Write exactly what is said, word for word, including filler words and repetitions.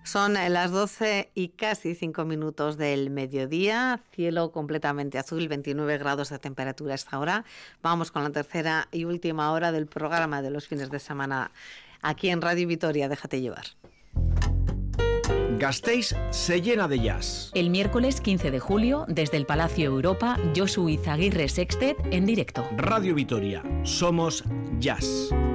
Son las doce y casi cinco minutos del mediodía, cielo completamente azul, veintinueve grados de temperatura a esta hora. Vamos con la tercera y última hora del programa de los fines de semana aquí en Radio Vitoria. Déjate llevar. Gasteiz se llena de jazz. El miércoles quince de julio, desde el Palacio Europa, Josu Izaguirre Sextet en directo. Radio Vitoria, somos jazz.